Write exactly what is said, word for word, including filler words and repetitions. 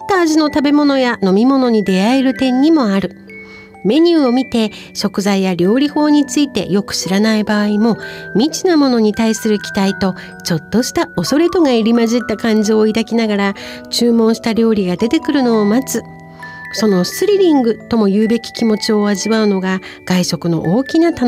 った味の食べ物や飲み物に出会える点にもある。メニューを見て食材や料理法についてよく知らない場合も、未知なものに対する期待とちょっとした恐れとが入り混じった感情を抱きながら注文した料理が出てくるのを待つ。そのスリリングとも言うべき気持ちを味わうのが外食の大きな楽